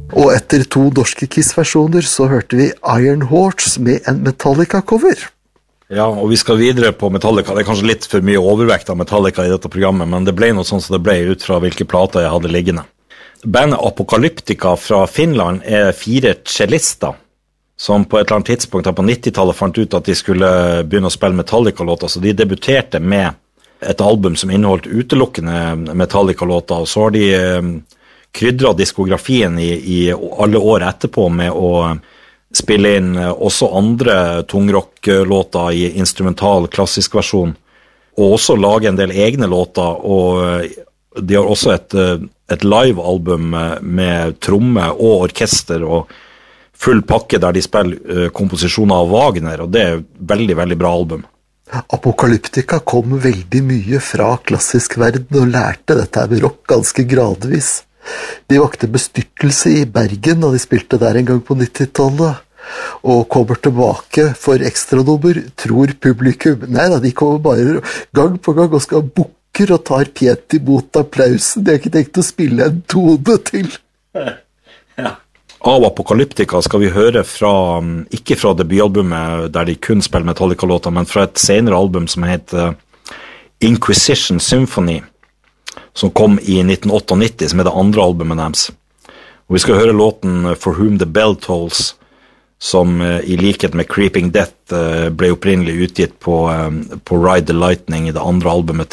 Og etter 2 norske Kiss-versjoner så hørte vi Iron Horse med en Metallica-cover. Ja, og vi skal videre på Metallica. Det kanskje litt for mye overvekt av Metallica i dette programmet, men det ble noe sånn som det ble ut fra hvilke plater jeg hadde liggende. Bandet Apocalyptica fra Finland 4 cellister, som på et eller annet tidspunkt på 90-tallet fant ut at de skulle begynne å spille Metallica-låter, så de debuterte med et album som inneholdt utelukkende Metallica-låter, og så har de krydret diskografien i alle år etterpå med å spille inn også andre tungrock-låter i instrumental klassisk versjon, og også lage en del egne låter, og de har også et live-album med tromme og orkester og full pakke der de spiller komposisjoner av Wagner, og det er veldig, veldig bra album. Apocalyptica kom veldig mye fra klassisk verden og lærte dette med rock ganske gradvis. De vakte bestyrtelse i Bergen da de spilte der en gang på 90-tallet, og kommer tilbake for ekstranummer, tror publikum. Nei da, de kommer bare gang på gang og skal bukker og tar pent imot applausen. De har ikke tenkt å spille en tone til. Ja. Av Apocalyptica skal vi høre fra, ikke fra debutalbumet der de kun spiller Metallica-låter, men fra et senere album som heter Inquisition Symphony, som kom i 1998, som er det andre albumet deres. Og vi skal høre låten For Whom the Bell Tolls, som i likhet med Creeping Death ble opprinnelig utgitt på Ride the Lightning i det andre albumet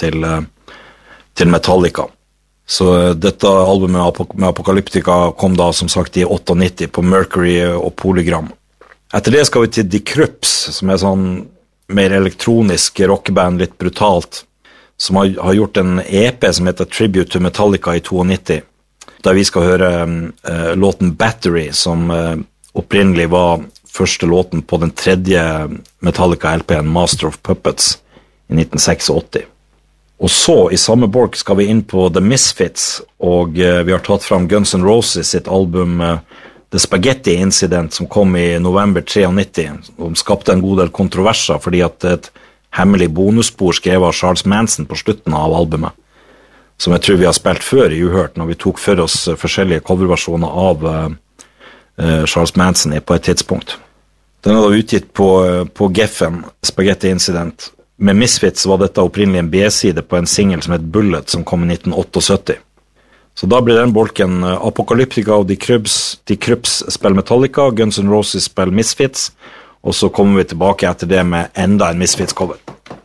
til Metallica. Så dette albumet med Apocalyptica kom da som sagt i 98 på Mercury og Polygram. Etter det skal vi til The Crups, som er sånn mer elektronisk rockband, litt brutalt, som har gjort en EP som heter Tribute to Metallica i 92, der vi skal høre låten Battery, som opprinnelig var første låten på den 3. Metallica-LP'en Master of Puppets i 1986. Og så i samme bolk skal vi inn på The Misfits, og vi har tatt fram Guns N' Roses sitt album The Spaghetti Incident, som kom i november 93, og skapte en god del kontroverser fordi at et hemmelig bonusspor skrevet av Charles Manson på slutten av albumet, som jeg tror vi har spilt før i Uhørt, når vi tok for oss forskjellige coverversjoner av Charles Manson på et tidspunkt. Den er da utgitt på Geffen, Spaghetti Incident. Med Misfits var dette opprinnelig en B-side på en single som het Bullet, som kom i 1978. Så da blir den bolken Apocalyptica og The Crups spiller Metallica, Guns N' Roses spiller Misfits, og så kommer vi tilbake etter det med enda en Misfits-cover.